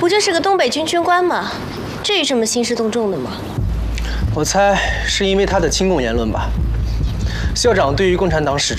不就是个东北军军官吗？至于这么兴师动众的吗？ 我猜是因为他的亲共言论吧。校长对于共产党始终